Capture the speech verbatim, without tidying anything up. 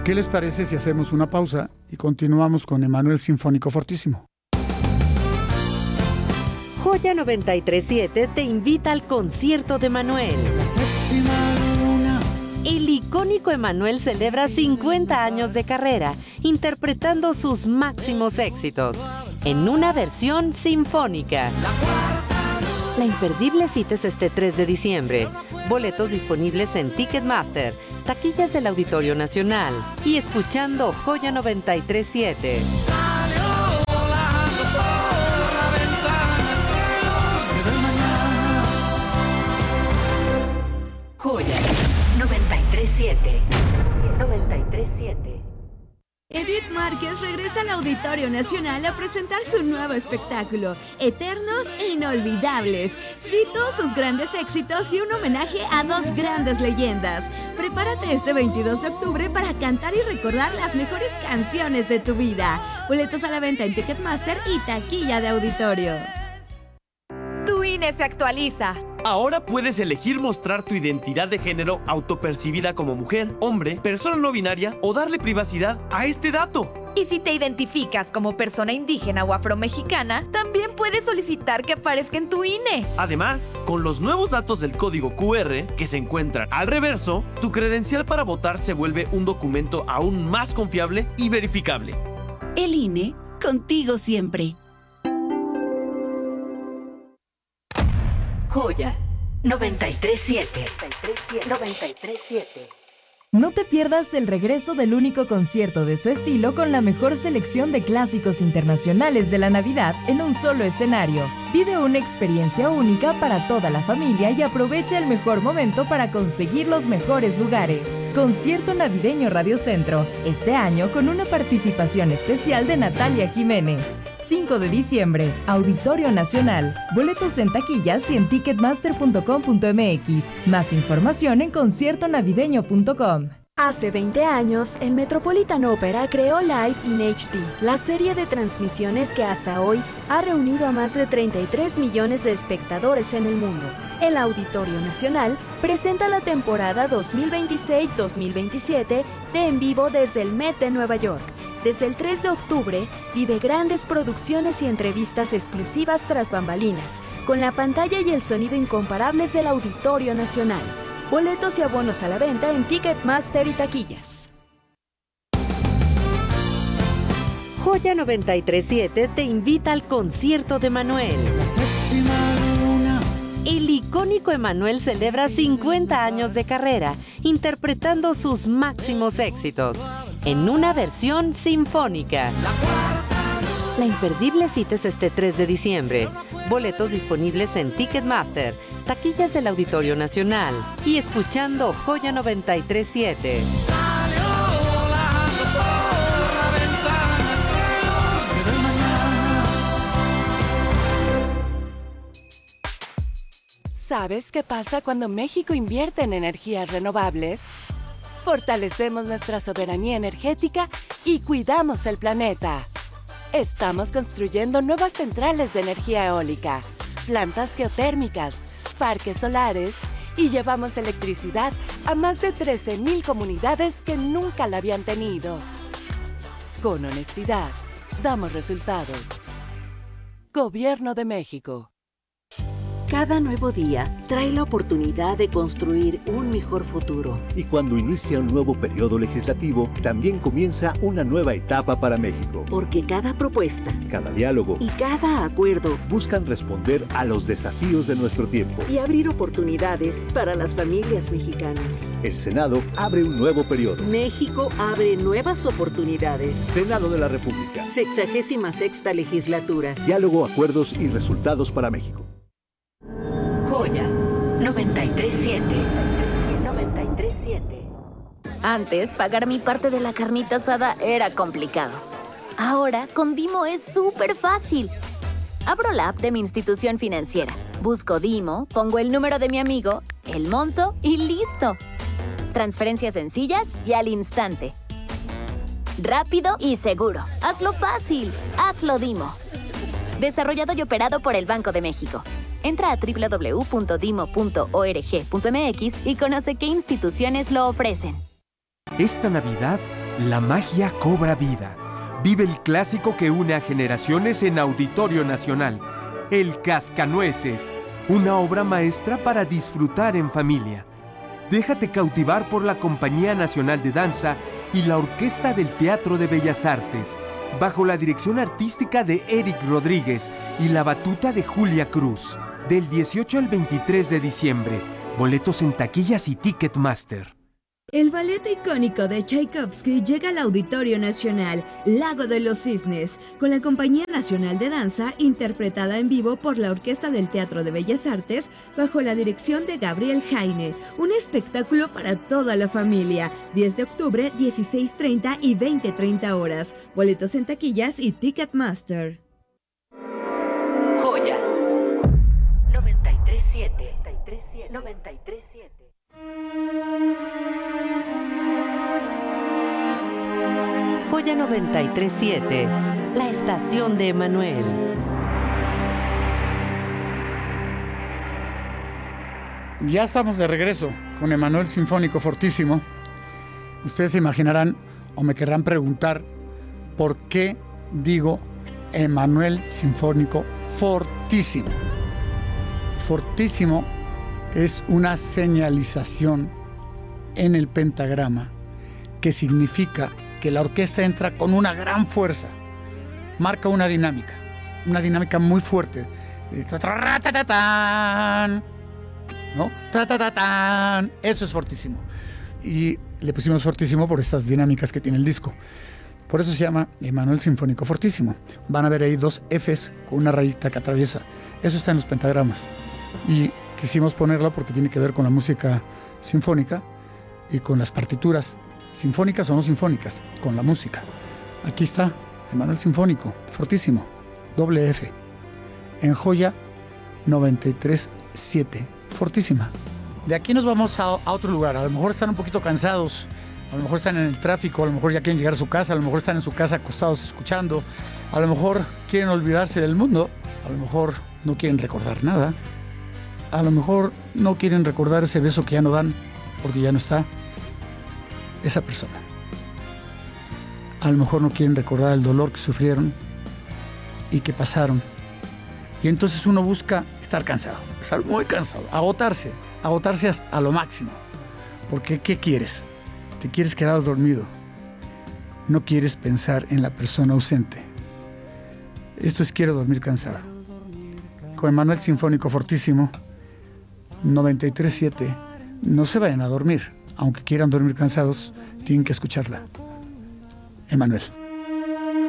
¿Qué les parece si hacemos una pausa y continuamos con Emanuel Sinfónico Fortísimo? Joya noventa y tres punto siete te invita al concierto de Emanuel. La séptima luna. El icónico Emanuel celebra cincuenta años de carrera, interpretando sus máximos éxitos, en una versión sinfónica. La imperdible cita es este tres de diciembre. Boletos disponibles en Ticketmaster, taquillas del Auditorio Nacional y escuchando Joya noventa y tres punto siete. Joya noventa y tres punto siete. noventa y tres punto siete. Edith Márquez regresa al Auditorio Nacional a presentar su nuevo espectáculo, Eternos e Inolvidables. Cito sus grandes éxitos y un homenaje a dos grandes leyendas. Prepárate este veintidós de octubre para cantar y recordar las mejores canciones de tu vida. Boletos a la venta en Ticketmaster y taquilla de auditorio. Tu I N E se actualiza. Ahora puedes elegir mostrar tu identidad de género autopercibida como mujer, hombre, persona no binaria o darle privacidad a este dato. Y si te identificas como persona indígena o afromexicana, también puedes solicitar que aparezca en tu I N E. Además, con los nuevos datos del código Q R que se encuentran al reverso, tu credencial para votar se vuelve un documento aún más confiable y verificable. El I N E, contigo siempre. Joya noventa y tres punto siete. noventa y tres punto siete. No te pierdas el regreso del único concierto de su estilo con la mejor selección de clásicos internacionales de la Navidad en un solo escenario. Vive una experiencia única para toda la familia y aprovecha el mejor momento para conseguir los mejores lugares. Concierto Navideño Radio Centro, este año con una participación especial de Natalia Jiménez. cinco de diciembre, Auditorio Nacional. Boletos en taquillas y en ticketmaster punto com punto m x. Más información en concierto navideño punto com. Hace veinte años, el Metropolitan Opera creó Live in H D, la serie de transmisiones que hasta hoy ha reunido a más de treinta y tres millones de espectadores en el mundo. El Auditorio Nacional presenta la temporada dos mil veintiséis dos mil veintisiete de En Vivo desde el Met de Nueva York. Desde el tres de octubre, vive grandes producciones y entrevistas exclusivas tras bambalinas, con la pantalla y el sonido incomparables del Auditorio Nacional. Boletos y abonos a la venta en Ticketmaster y taquillas. Joya noventa y tres punto siete te invita al concierto de Emanuel. La séptima luna. El icónico Emanuel celebra cincuenta años de carrera, interpretando sus máximos éxitos, en una versión sinfónica. La imperdible cita es este tres de diciembre. Boletos disponibles en Ticketmaster, taquillas del Auditorio Nacional y escuchando Joya noventa y tres punto siete. ¿Sabes qué pasa cuando México invierte en energías renovables? Fortalecemos nuestra soberanía energética y cuidamos el planeta. Estamos construyendo nuevas centrales de energía eólica, plantas geotérmicas, parques solares y llevamos electricidad a más de trece mil comunidades que nunca la habían tenido. Con honestidad, damos resultados. Gobierno de México. Cada nuevo día trae la oportunidad de construir un mejor futuro. Y cuando inicia un nuevo periodo legislativo, también comienza una nueva etapa para México. Porque cada propuesta, cada diálogo y cada acuerdo buscan responder a los desafíos de nuestro tiempo y abrir oportunidades para las familias mexicanas. El Senado abre un nuevo periodo. México abre nuevas oportunidades. Senado de la República. Sexagésima sexta legislatura. Diálogo, acuerdos y resultados para México. Joya noventa y tres punto siete. noventa y tres punto siete. Antes, pagar mi parte de la carnita asada era complicado. Ahora, con Dimo es súper fácil. Abro la app de mi institución financiera, busco Dimo, pongo el número de mi amigo, el monto y listo. Transferencias sencillas y al instante. Rápido y seguro. Hazlo fácil. Hazlo Dimo. Desarrollado y operado por el Banco de México. Entra a doble u doble u doble u punto dimo punto org punto m x y conoce qué instituciones lo ofrecen. Esta Navidad, La magia cobra vida. Vive el clásico que une a generaciones en Auditorio Nacional, El Cascanueces, una obra maestra para disfrutar en familia. Déjate cautivar por la Compañía Nacional de Danza y la Orquesta del Teatro de Bellas Artes, bajo la dirección artística de Eric Rodríguez y la batuta de Julia Cruz. Del dieciocho al veintitrés de diciembre. Boletos en taquillas y Ticketmaster. El ballet icónico de Tchaikovsky llega al Auditorio Nacional, Lago de los Cisnes, con la Compañía Nacional de Danza, interpretada en vivo por la Orquesta del Teatro de Bellas Artes, bajo la dirección de Gabriel Jaine. Un espectáculo para toda la familia. diez de octubre, dieciséis treinta y veinte treinta horas. Boletos en taquillas y Ticketmaster. Joya noventa y tres siete. noventa y tres siete. Joya noventa y tres siete, la estación de Emanuel. Ya estamos de regreso con Emanuel Sinfónico Fortísimo. Ustedes se imaginarán o me querrán preguntar por qué digo Emanuel Sinfónico Fortísimo. Fortísimo es una señalización en el pentagrama que significa que la orquesta entra con una gran fuerza, marca una dinámica, una dinámica muy fuerte. ¿No? Eso es fortísimo. Y le pusimos fortísimo por estas dinámicas que tiene el disco. Por eso se llama Emanuel Sinfónico Fortísimo. Van a ver ahí dos Fs con una rayita que atraviesa. Eso está en los pentagramas. Y quisimos ponerlo porque tiene que ver con la música sinfónica y con las partituras sinfónicas o no sinfónicas, con la música. Aquí está Emanuel Sinfónico Fortísimo, doble F, en Joya noventa y tres siete, Fortísima. De aquí nos vamos a, a otro lugar. A lo mejor están un poquito cansados, a lo mejor están en el tráfico, a lo mejor ya quieren llegar a su casa, a lo mejor están en su casa acostados escuchando, a lo mejor quieren olvidarse del mundo, a lo mejor no quieren recordar nada, a lo mejor no quieren recordar ese beso que ya no dan porque ya no está esa persona. A lo mejor no quieren recordar el dolor que sufrieron y que pasaron. Y entonces uno busca estar cansado, estar muy cansado, agotarse, agotarse hasta a lo máximo. Porque ¿qué quieres? Te quieres quedar dormido. No quieres pensar en la persona ausente. Esto es Quiero dormir cansado. Con Emanuel Sinfónico Fortísimo, noventa y tres siete. No se vayan a dormir. Aunque quieran dormir cansados, tienen que escucharla. Emanuel.